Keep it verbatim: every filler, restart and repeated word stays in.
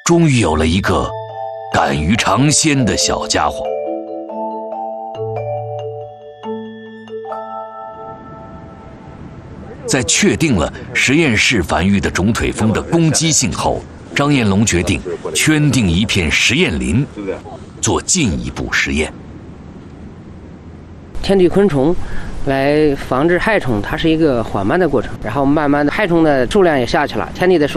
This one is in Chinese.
终于有了一个敢于尝鲜的小家伙。在确定了实验室繁育的种腿蜂的攻击性后，张彦龙决定圈定一片实验林，做进一步实验。 天敌昆虫来防治害虫，它是一个缓慢的过程，然后慢慢的害虫的数量也下去了，天敌的数量